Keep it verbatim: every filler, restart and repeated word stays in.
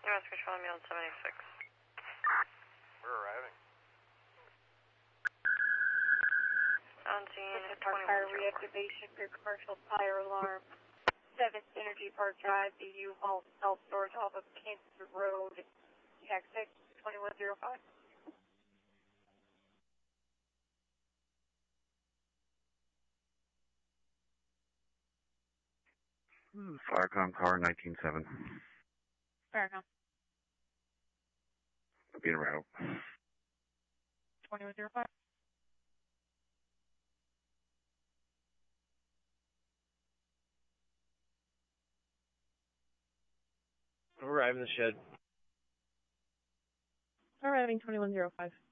U S Control Ambulance seventy-six. We're arriving. On scene at Park Fire reactivation for commercial fire alarm. seventh Energy Park Drive, the U-Haul self-storage off of Kansas Road, Texas, twenty-one oh five. Firecom Tower nineteen seven. Firecom. Being around. twenty-one oh five. Arriving the shed. Arriving twenty-one oh five.